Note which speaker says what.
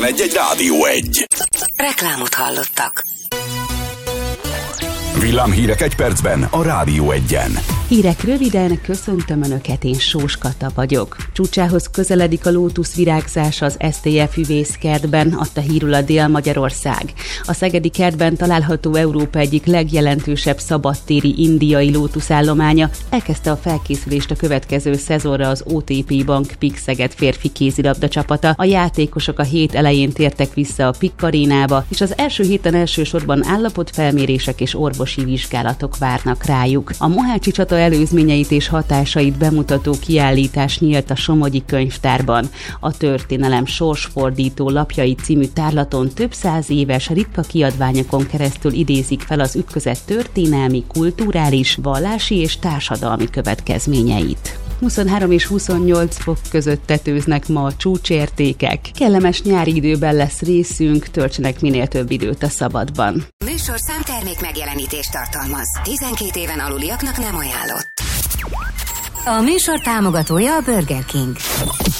Speaker 1: Egy Rádió 1.
Speaker 2: Reklámot hallottak.
Speaker 1: Villámhírek egy percben a Rádió 1-en.
Speaker 3: Hírek röviden, köszöntöm Önöket, én Sós Kata vagyok. Csúcsához közeledik a lótuszvirágzás az STF üvészkertben, adta hírül a Dél-Magyarország. A szegedi kertben található Európa egyik legjelentősebb szabadtéri indiai lótuszállománya elkezdte a felkészülést a következő szezonra az OTP Bank PIK Szeged férfi kézilabda csapata. A játékosok a hét elején tértek vissza a PIK arénába, és az első héten elsősorban állapotfelmérések és orvosi vizsgálatok várnak rájuk. A Mohácsi csata előzményeit és hatásait bemutató kiállítás nyílt a Somogyi Könyvtárban. A Történelem sorsfordító lapjai című tárlaton több száz éves ritka kiadványokon keresztül idézik fel az ütközet történelmi, kulturális, vallási és társadalmi következményeit. 23 és 28 fok között tetőznek ma a csúcsértékek. Kellemes nyári időben lesz részünk, töltsenek minél több időt a szabadban.
Speaker 2: Műsorszám termék megjelenítést tartalmaz. 12 éven aluliaknak nem ajánlott. A műsor támogatója a Burger King.